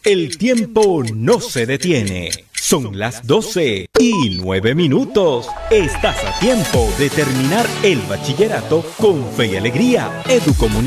El tiempo no se detiene. Son las 12:09. Estás a tiempo de terminar el bachillerato con fe y alegría. Educomunicación.